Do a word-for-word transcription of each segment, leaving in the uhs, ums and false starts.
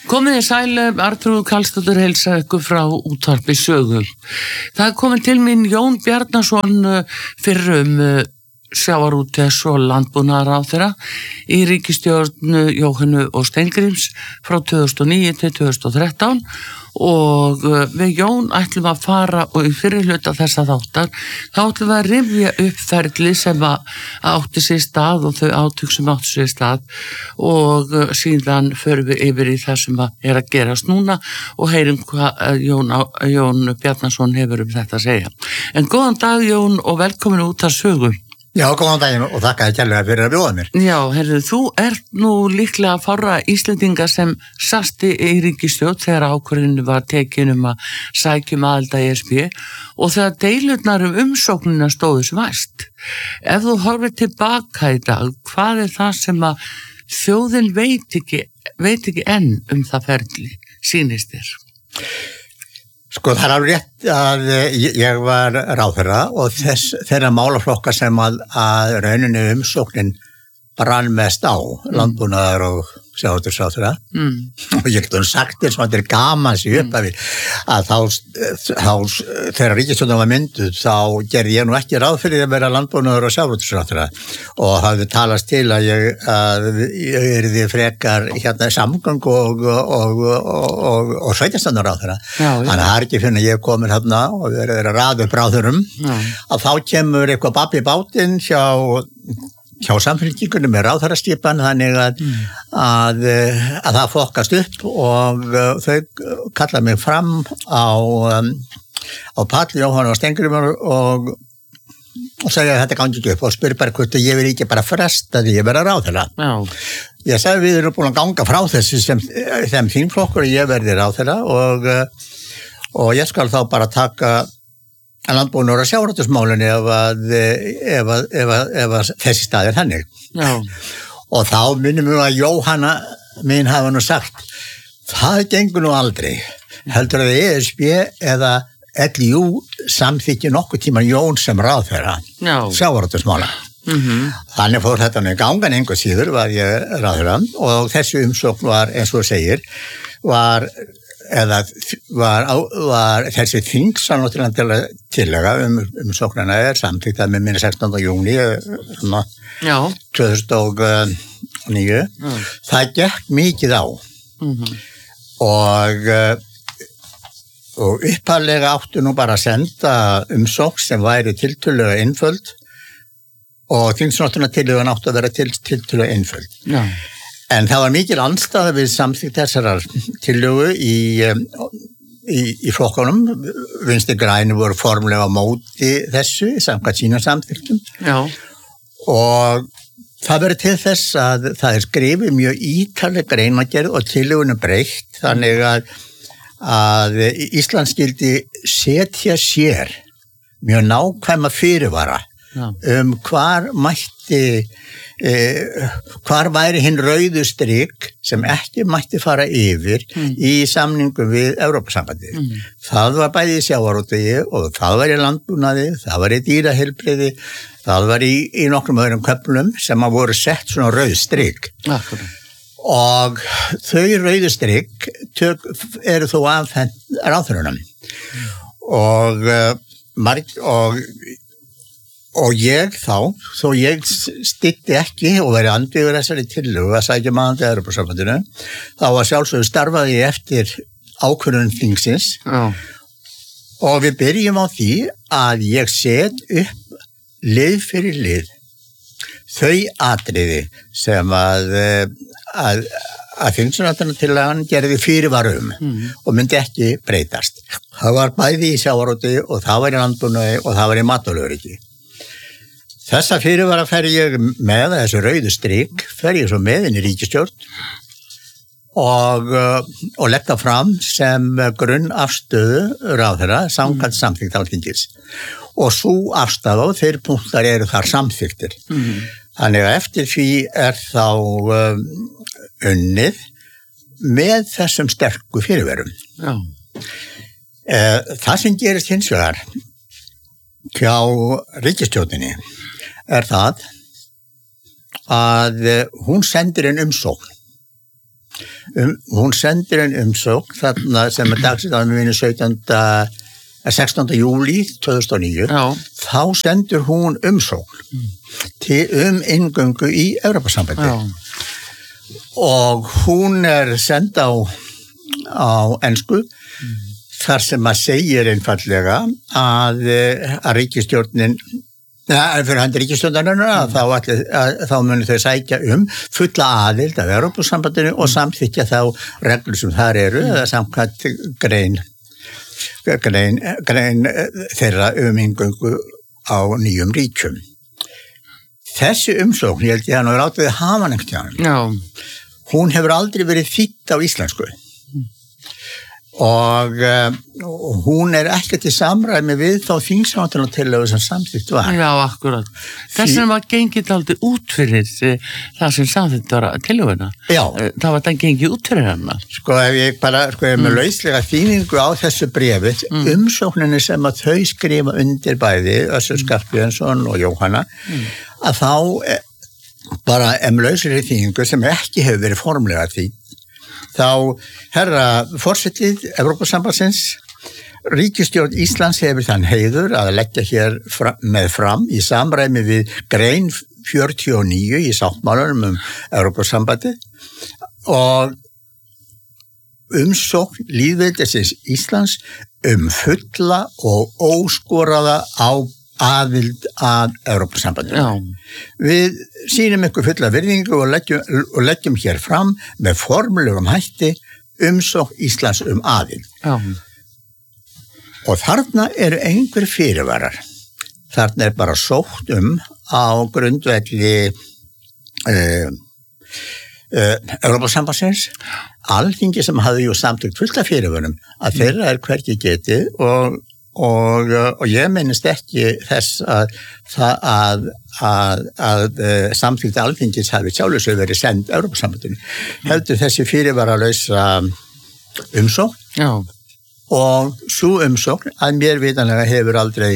Komið í sæl, Arnþrúður Karlsdóttir heilsar ykkur frá útvarpi Sögu. Það er komin til mín Jón Bjarnason fyrrum sjávarútvegs- og landbúnaðarráðherra í ríkisstjórn Jóhönnu og Steingríms frá tvö þúsund og níu til tvö þúsund og þrettán og við Jón ætlum að fara og í fyrri hluta þessa þáttar þá ætlum við að rifja upp ferli sem að átti sér stað og þau átök sem átti sér stað og síðan förum við yfir í það sem að er að gerast núna og heyrum hvað Jón, Jón Bjarnason hefur um þetta að segja. En góðan dag Jón og velkomin út að Sögu. Já, góðan daginn og þakka þér kærlega fyrir að bjóða mér. Já, herru, þú ert nú líklega fárra Íslendinga sem sasti í ríkisstjórn þegar ákvörðinu var tekin um að sækjum aðild að E S B og þegar deilurnar um umsóknina stóðu sem væst. Ef þú horfir tilbaka í dag, hvað er það sem að þjóðin veit ekki, veit ekki enn um það ferli, sýnist þér? Sko það er alveg rétt að ég var ráðherra og þess, þeirra málaflokka sem að, að rauninni umsóknin brann mest á, landbúnaðar og sjávarútvegsráðherra. Mm. Og ég getur sagt þér svona, þetta er gaman sér upp að við, að þá, þá þegar ríkisstjórnin var mynduð, þá gerði ég nú ekki ráð fyrir að vera landbúnaðar og sjávarútvegsráðherra og hafði talast til að ég, að ég yrði frekar hérna samgöng og, og, og, og, og sveitarstjórnarráðherra. Þannig að það er ekki fyrir að ég komur hérna og verið að raða upp ráðherrum, að þá kemur eitthvað babb í bátinn hjá hjá samfélkingunum með ráðherraskipan þannig að, mm. að, að það fokkast upp og þau kalla mig fram á, um, á pall Jóhannu og Steingrímur og, og segja að þetta gangi ekki upp og spyrir bara hvort ég vil ekki bara fresta því að vera ráðherra. Já. Ég sagði við erum búin að ganga frá þessu sem, sem þínflokkur og ég verði ráðherra og, og ég skal þá bara taka landbúnaðar og sjávarútvegsmálin ef að, ef að, ef að, ef að þessi stað er þannig. Já. Og þá minnum við að Jóhanna mín hafa nú sagt, það gengur nú aldrei. Heldur að E S B eða L I U samþykki nokkuð tíma Jón sem ráðherra sjávarútvegsmála. Mm-hmm. Þannig fór þetta með gangan einhver síður var ég ráðherra og þessi umsókn var eins og segir, var eða var, var þessi þingsanóttilega tillega um, um sóknarna er samþykkt að með minni sextánda júní tvö þúsund og níu. Já. Það gekk mikið á. Mm-hmm. og og upphaflega áttu nú bara að senda umsókn sem væri tiltölulega einföld og þingsanóttilega áttu að vera til, tiltölulega einföld. Já. En það var mikil andstaða við samþykkt þessarar tillögu í, í, í flokkunum. Vinstri grænu voru formlega á móti þessu, samkvæmt sínum samþyktum. Já. Og það verður til þess að það er skrifið mjög ítarleg greinargerð og tillögunum breytt, þannig að, að Ísland skyldi setja sér mjög nákvæma fyrirvara. Já. Um hvar mætti Eh, hvar væri hinn rauðu strik sem ekki mætti fara yfir mm. í samningu við Evrópusambandið. Mm. Það var bæði í sjávarútvegi og það var í landbúnaði, það var í dýraheilbrigði, það var í, í nokkrum öðrum köflum sem að voru sett svona rauð strik. Akkurat. Og þau rauðu strik tök, eru þó afhent ráðherrunum. Mm. Og, marg, og Og ég þá, þó ég stytti ekki og væri andvígur þessari tillögu að sækja maður til Evrópusambandinu, þá var sjálfsögðu starfaði ég eftir ákvörðun þingsins oh. og við byrjum á því að ég set upp lið fyrir lið þau atriði sem að, að, að þingsanóttilega gerði fyrirvarum mm. og myndi ekki breytast. Það var bæði í sjávarútvegi og það var í landbúnaði og það var í matvælaöryggi. Þessa fyrirvara fer ég með, þessu rauðu strik, fer ég svo með inn í ríkisstjórn og, og legg það fram sem grunn afstöðu ráðherra samkvæmt mm. samþykkt Alþingis. Og svo afstafa og þeir punktar eru þar samþyktir. Mm. Þannig að eftir því er þá um, unnið með þessum sterku fyrirverum. Já. Það sem gerist hins vegar hjá ríkisstjórninni er það að hún sendir en umsókn Um, hún sendir en umsókn þarna sem er dagsinn minni sautjánda sextánda júlí tvö þúsund og níu. Já. Þá sendur hún umsókn mm. til um inngöngu í Evrópusambandi. Já. Og hún er send á, á ensku mm. þar sem að segir einfallega að, að ríkisstjórnin, ja, fyrir hann ríkisstjórnarinnar mm. þá, allir, að, þá munir þau sækja um fulla aðild af Evrópusambandinu mm. og samþykja þá reglur sem þar eru mm. eða samkvæmt grein Grein, grein þeirra um inngöngu á nýjum ríkjum. Þessi umsókn, ég held ég hann og látið hafa nefnt hjá hann. Já. Hún hefur aldrei verið þýdd á íslensku. Og, og hún er ekki til samræmi við þá þingsáttunartillögu sem samþykkt var. Já, akkurat. Þess vegna var gengið aldrei út fyrir það sem samþykkt var tillöguna. Já. Það var það gengið út fyrir hana. Sko, ef ég bara, sko, ef með mm. lauslega þýðingu á þessu bréfi, mm. umsókninni sem að þau skrifa undir bæði, Össur Skarphéðinsson og Jóhanna, mm. að þá bara ef með lauslega þýðingu sem ekki hefur verið formlega því, þá herra forsetið Evrópusambandsins, ríkisstjórn Íslands hefur þann heiður að leggja hér fram, með fram í samræmi við grein fjörutíu og níu í sáttmálanum um Evrópusambandið og umsókn lýðveldisins Íslands um fulla og óskoraða á aðild að Evrópusambandinu. Já. Við sýnum ykkur fulla virðingu og leggjum, og leggjum hér fram með formulegum hætti umsókn Íslands um aðild. Já. Og þarna eru einhver fyrirvarar. Þarna er bara sótt um á grundvelli uh, uh, Evrópusambandsins Alþingi sem hafði jú samtökt fullt af fyrirvörum að þeirra er hvergi getið og Og, og ég minnist ekki þess að, að, að, að samþykkt Alþingis hafi sjálfsög verið send Evrópusambandinu. Heldur þessi fyrirvaralausa umsókn. Já. Og svo umsókn að mér vitanlega hefur aldrei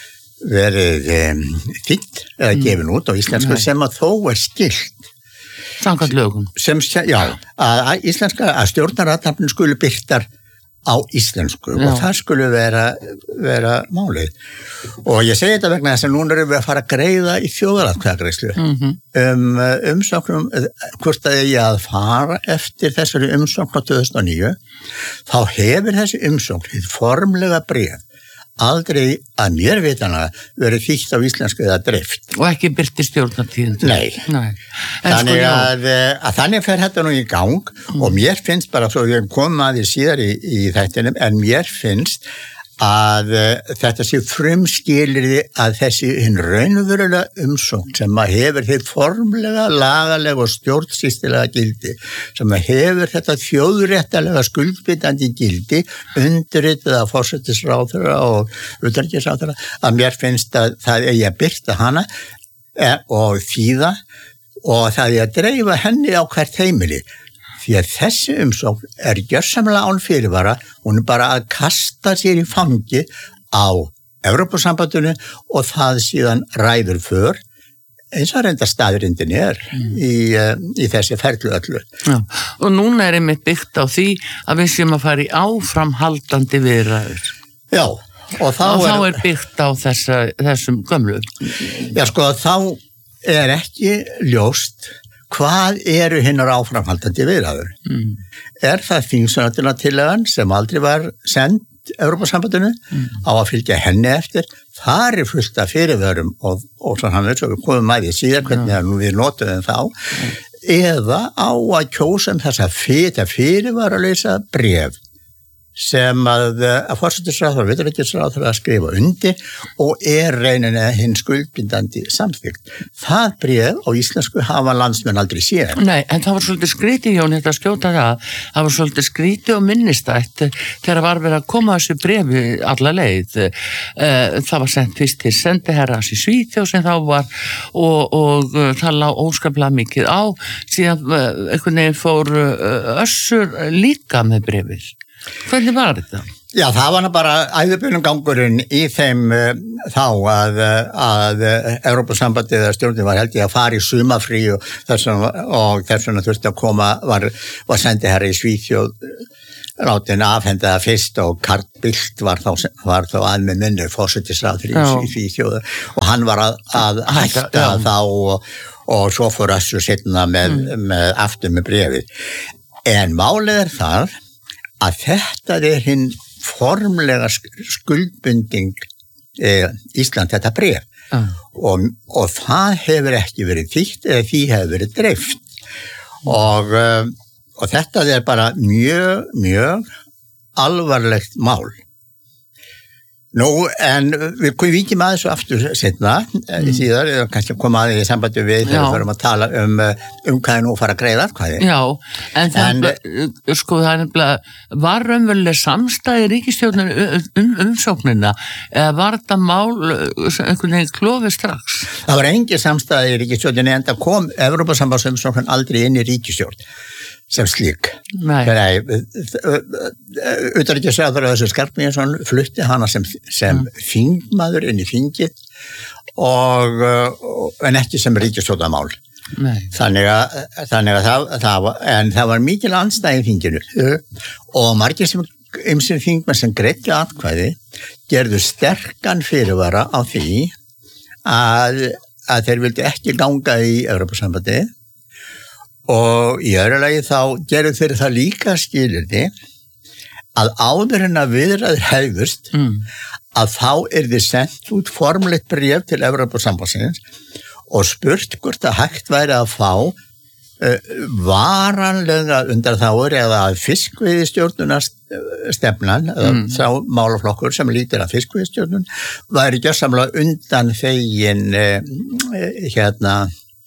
verið um, þýdd eða mm. gefin út á íslensku Nei. Sem að þó er skylt. Samkvæmt lögum. Sem, já, að, að íslenska, að stjórnarathafnin skulu birtar á íslensku Já. Og það skulle vera, vera málið. Og ég segi þetta vegna þess að núna erum við að fara að greiða í þjóðaratkvæðagreiðslu mm-hmm. um umsóknum, hvort að ég að fara eftir þessari umsókn á tvö þúsund og níu, þá hefur þessi umsókn, hið formlega bréf, aldrei að mér vitanlega verið þýtt á íslensku eða dreift. Og ekki byrti stjórnartíðin. Nei. Nei. Þannig sko, að, að þannig fer þetta nú í gang mm. og mér finnst bara, svo við komum að því síðar í, í þættinum, en mér finnst að uh, þetta sé frumskilyrði að þessi hinn raunverulega umsókn sem að hefur þið formlega, lagalega og stjórnsýstilega gildi, sem að hefur þetta þjóðréttalega skuldbindandi gildi undirritað af forsætisráðherra og utanríkisráðherra, að mér finnst að það eigi að birta hana eh, og þýða og það eigi að dreifa henni á hvert heimili. Því að þessi umsókn er gjörsamlega án fyrirvara, hún er bara að kasta sér í fangi á Evrópusambandinu og það síðan ræður för, eins og reynda staðrindin er mm. í, í þessi ferlu öllu. Já. Og núna er einmitt byggt á því að við séum að fara í áframhaldandi viðræður. Já. Og þá, og þá er, er byggt á þessa, þessum gömlu. Já, sko, þá er ekki ljóst hvað eru hinnar áframhaldandi viðræður? Mm. Er það þingsályktun sem aldrei var send Evrópusambandinu mm. á að fylgja henni eftir? Það er fullt af fyrirvörum og, og svo hann veit svo við komum að því síðan hvernig ja. Við notuðum þá mm. eða á að kjósa um þess að fyrir, fyrirvaralausa bréf sem að, að forsætisráðherra, utanríkisráðherra að skrifa undir og er reyninni hinn skuldbindandi samþykkt. Það bréf á íslensku hafa landsmenn aldrei séð. Nei, en það var svolítið skrítið, Jón, þetta skjóta það, það var svolítið skrítið og minnistætt þegar var verið að koma þessu bréfi alla leið. Það var sendt fyrst til sendiherrans í Svíþjóð sem þá var og, og það lá óskaplega mikið á, síðan einhvern veginn fór Össur líka með bréfið. Hvernig var þetta? Já, það var bara æðubunugangurinn í þeim uh, þá að, að Evrópusambandið eða stjórnin var held ég að fara í sumafrí og þess vegna þurfti að koma, var, var sendi herri í Svíþjóð látin afhenda það fyrst og Carl Bildt var þá, var þá að með minni fósettisráður í Svíþjóð og hann var að, að hætta þá og, og svo fór Össur seinna með, mm. með aftur með bréfið. En málið er það að þetta er hinn formlega skuldbunding eh, Ísland þetta bréf uh. og, og það hefur ekki verið þýtt eða því hefur verið dreift og, uh, og þetta er bara mjög, mjög alvarlegt mál. Nú, en við vikjum aðeins svo aftur setna, mm. síðar, kannski koma aðeins í sambandi við þegar við förum að tala um, um hvað er nú að fara að greiða atkvæði. Já, en það, en, sko, það er nefnilega, var raunveruleg samstæði ríkisstjórnar um umsóknina, eða var þetta mál einhvern veginn klofið strax? Það var engin samstæði í ríkisstjórninni, en það kom Evrópusambandsumsóknin aldrei inn í ríkisstjórn sem slík. Nei. Utanríkisráðherra Össur Skarphéðinsson flutti hana sem, sem mm. þingmaður inn í þingið og, en ekki sem ríkisstjórnarmál. Nei. Þannig að, þannig að það, það var, en það var mikil andstæði í þinginu og margir sem ýmsir þingmenn sem greiddu atkvæði gerðu sterkan fyrirvara á því að, að þeir vildu ekki ganga í Evrópusambandið. Og í öðru lagi þá gerðu þeir það líka skilyrði að áður en að viðræður hefðust mm. að þá er þið sendt út formlegt bréf til Evrópusambandsins og spurt hvort að hægt væri að fá uh, varanlega undanþágur eða fiskveiðistjórnunarstefnan eða mm. sá málaflokkur sem lítur að fiskveiðistjórnun væri gjörsamlega undan þegin uh, hérna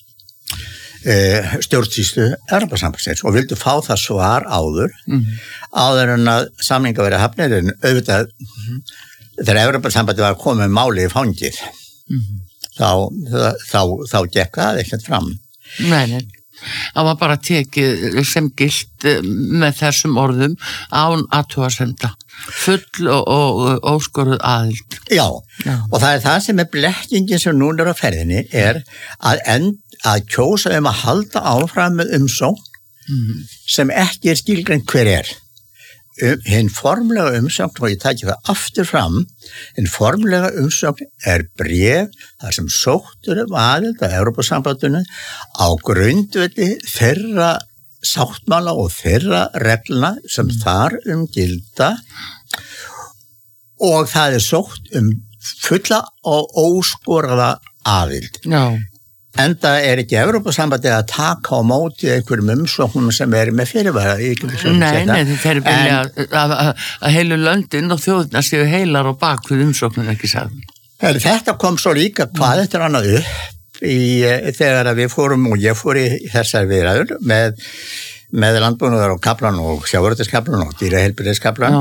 stjórnsýslu Evrópusambandsins og vildu fá það svar áður mm. áður en að samninga verið hafnir en auðvitað mm. þegar Evrópusambandið var komið með máli í fangið mm. þá, þá, þá, þá gekk það ekkert fram. Nei, nei. Það var bara tekið sem gilt með þessum orðum án athugasemda, full og, og óskoruð aðild. Já, Já, og það er það sem er blekkingin sem núna er á ferðinni er að, end, að kjósa um að halda áfram með umsókn mm. sem ekki er skilgreint hver er. Um, hinn formlega umsókn, og ég tæki það aftur fram, hinn formlega umsókn er bréf þar sem sóttur um aðild að Evrópusambandinu á grundvelli þeirra sáttmála og þeirra regluna sem mm. þar um gilda og það er sótt um fulla og óskoraða aðild. Já. Enda er ekki Evrópusambandið að taka á móti einhverjum umsóknum sem er með fyrirvara. Nei, nei, þeir vilja að, að heilu löndin og þjóðna séu heilar og bak við umsóknum ekki sagði. Þetta kom svo líka hvað eftir annað upp í, þegar við fórum og ég fór í þessar viðræður með, með landbúnaðar og kaplan og sjávarútvegskaplan og dýraheilbrigðiskaplan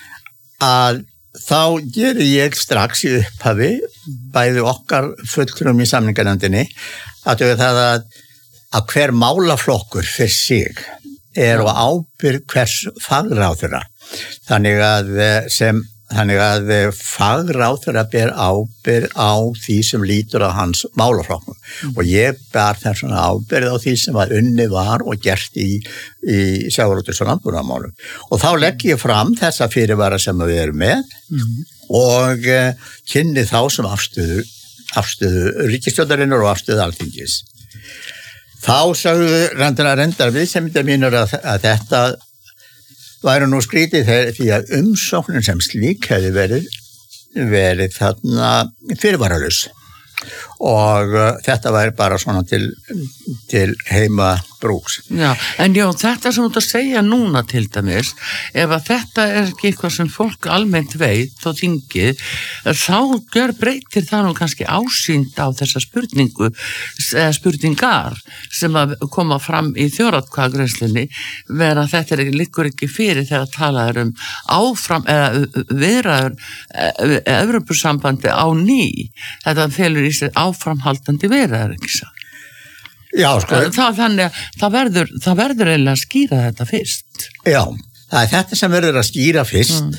að þá gerir ég strax í upphafi bæði okkar fulltrúum í samninganefndinni að það að, að hver málaflokkur fyrir sig er á ábyrgð hvers fagráðherra. Þannig að sem þannig að fagráðherra ber ábyrgð á því sem lítur á hans málaflokkum mm. og ég ber þess svona ábyrgð á því sem var unni var og gert í, í sjávarútvegs- og landbúnaðarmálum. Og þá legg ég fram þessa fyrirvara sem við erum með mm. og uh, kynni þá sem afstöðu, afstöðu ríkisstjórnarinnar og afstöðu Alþingis. Þá sagðu reyndar reyndar við sem þetta mínur að, að þetta væru nú skrítið þegar því að umsóknin sem slík hefði verið, verið þarna fyrirvaralaus og uh, þetta væri bara svona til, til heima brúks. Já, en já, þetta sem þú ert að segja núna til dæmis, ef að þetta er ekki eitthvað sem fólk almennt veit og þingið, þá gjör breytir það nú kannski ásýnd á þessa spurningu, eða spurningar sem að koma fram í þjóðaratkvæðagreiðslunni, vera að þetta er, liggur ekki fyrir þegar talaður um áfram, eða viðræður Evrópusambandi á ný, þetta felur í sér áframhaldandi viðræður, ekki svo? Já, sko. Það, þannig að það verður, það verður eiginlega að skýra þetta fyrst. Já, það er þetta sem verður að skýra fyrst. Mm.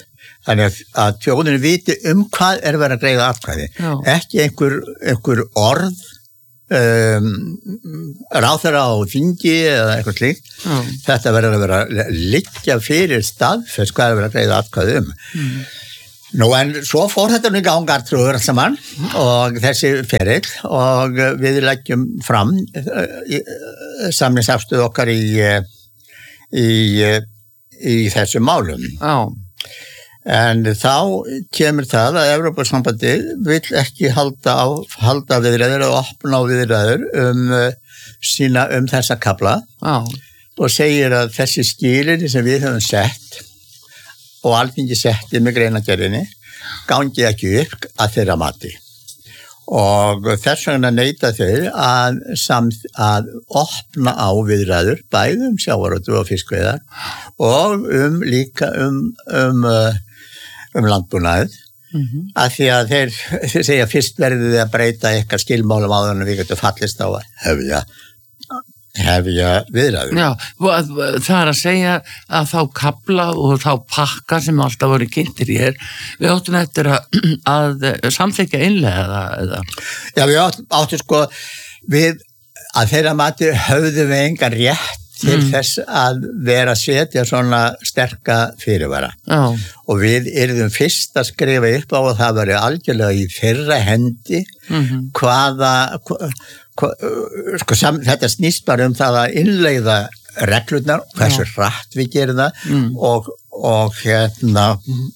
Þannig að, að þjóðinu viti um hvað er verið að greiða atkvæði. Já. Ekki einhver, einhver orð um, ráðherra á þingi eða eitthvað slíkt. Já. Þetta verður að vera að liggja fyrir staðfest hvað er verið að greiða atkvæði um. Mm. Nú en svo fór þetta nú í gang Arnþrúður saman og þessi ferill og við leggjum fram samningsafstöðu okkar í, í, í þessum málum. Já. En þá kemur það að Evrópusambandið vill ekki halda, á, halda viðræður og opna á viðræður um, sína, um þessa kafla. Já. Og segir að þessi skilyrði sem við höfum sett og Alþingi setti með greinargerðinni gangi ekki upp að þeirra mati. Og þess vegna neita þeir að, samt, að opna á viðræður bæði um sjávarútveg og fiskveiðar og um líka um, um, um landbúnaðið. Mm-hmm. Af því að þeir, þeir segja fyrst verður þið að breyta eitthvað skilmálum áður en við getum fallist á að hefja hefja viðræður. Já, það er að segja að þá kapla og þá pakka sem alltaf voru kynntir í hér, við áttum eftir að, að samþykja innlega eða? Já, við áttum, áttum sko við að þeirra mati höfðum við engan rétt til mm. þess að vera að setja svona sterka fyrirvara. Já. Og við yrðum fyrst að skrifa upp á og það var algjörlega í þeirra hendi mm-hmm. hvaða hva, hva, sko, sam, þetta snýst bara um það að innleiða reglurnar, hversu hratt við gerum það mm. og, og hérna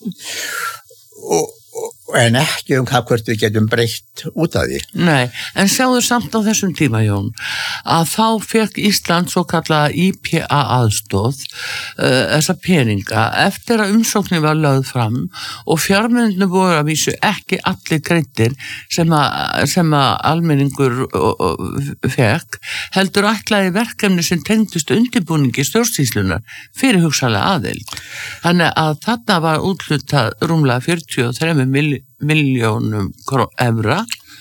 og en ekki um hvað hvort við getum breytt út af því. Nei, en sjáðu samt á þessum tíma, Jón, að þá fekk Ísland svo kallaða I P A aðstóð uh, þessa peninga eftir að umsóknin var lögð fram og fjármunirnir voru að vísu ekki allir greiddir sem að, sem að almenningur fekk, heldur ætlaði verkefni sem tengdust undirbúningi stjórnsýslunar fyrir hugsanlega aðild. Þannig að þarna var úthlutað rúmlega fjörutíu og þremur miljónum evra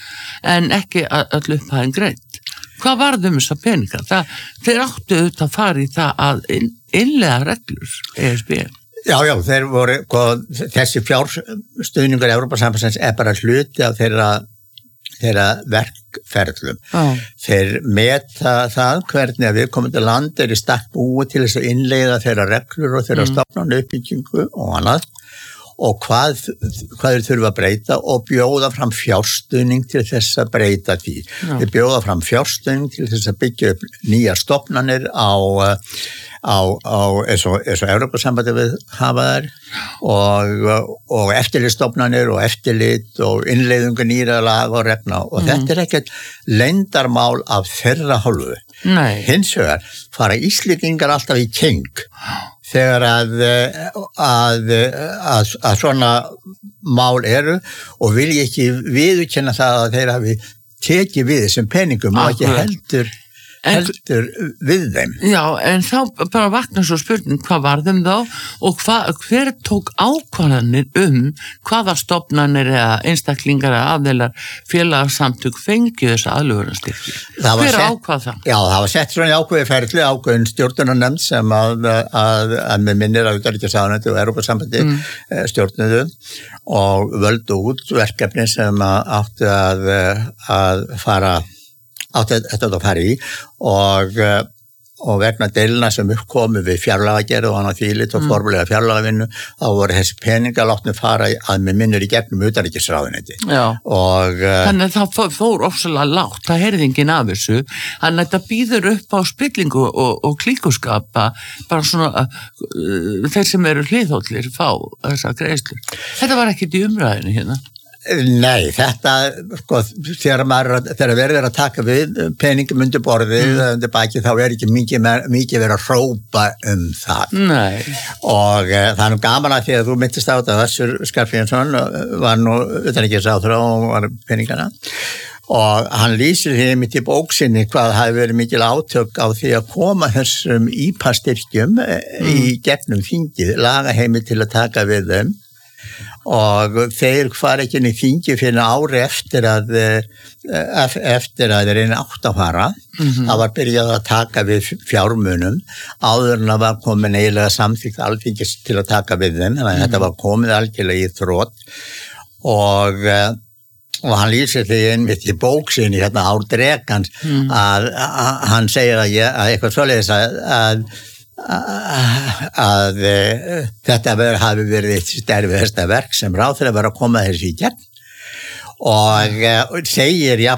en ekki öll upphæðin greitt. Hvað varðum þessa peninga? Það, þeir áttu auðvitað að fara í það að innleiða reglur E S B. Já, já, þeir voru, þessi fjárstuðningur Evrópusambandsins er bara hluti af þeirra, þeirra verkferðlum. Já. Þeir meta það hvernig að viðkomandi land er í stakk búið til þess að innleiða þeirra reglur og þeirra mm. stofnana uppbyggingu og annað. Og hvað, hvað þeir þurfa að breyta og bjóða fram fjárstuðning til þess að breyta því. Já. Þeir bjóða fram fjárstuðning til þess að byggja upp nýja stofnanir á, á, á eins og, eins og Evrópusambandi við hafa þær og, og eftirlitsstofnanir og eftirlit og innleiðingu nýra lag og regna og mm. þetta er ekkert leyndarmál af þeirra hálfu. Nei. Hins vegar fara Íslendingar alltaf í keng þegar að, að, að, að svona mál eru og vilja ekki viðurkenna það að þeir hafi tekið við þessum peningum og ekki heldur, heldur við þeim. Já, en þá bara vakna svo spurning hvað var þeim þá og hva, hver tók ákvarðanir um hvaða stofnanir eða einstaklingar eða aðeinar félagsamtök fengið þessa aðlögunarstyrki. Hver ákvað það? Já, það var sett svona ákveði ferli, ákveðin stjórnunarnefnd sem að, að, að með minnir að utanríkisráðuneytið og Evrópusambandi mm. stjórnuðu og völdu út verkefni sem áttu að, að fara átti þetta að fara í og, og vegna deilina sem uppkomu við fjárlagagerð og annað þvílit og mm. formulega fjárlagavinnu þá voru þessi peninga látnu fara að með minnur í gegnum utanríkisráðuneyti. Og þannig að það fór ofsalega lágt, það heyrði enginn af þessu, þannig að þetta býður upp á spillingu og, og klíkuskapa bara svona uh, þeir sem eru hliðhóllir fá þessa greiðslur. Þetta var ekkert í umræðinu hérna. Nei, þetta, sko, þegar maður, þegar verður að taka við peningum undir borðið, mm. undir baki, þá er ekki mikið, mikið verið að hrópa um það. Nei. Og e, það er nú gaman að því að þú myndist á þetta, Össur Skarphéðinsson var nú utanríkisráðherra og var peningana. Og hann lýsir því mitt í bóksinni hvað hafi verið mikil átök á því að koma þessum I P A styrkjum mm. í gegnum þingið, laga heimi til að taka við þeim. og þeir fara ekki inn í þingi fyrir ári eftir að eftir að þeir einu átt að fara. Mm-hmm. Það var byrjað að taka við fjármunum áður en það var komin eiginlega samþykkt Alþingis til að taka við þeim, þannig að mm-hmm. þetta var komið algjörlega í þrot og og hann lýsir því einmitt í bók sinni hérna Ár Drekans mm. að, að hann segir að, ég, að eitthvað svoleiðis að, að, að, að þetta ver, hafi verið eitt sterfiðasta verk sem ráðherra var að koma þessi í gegn og, og segir já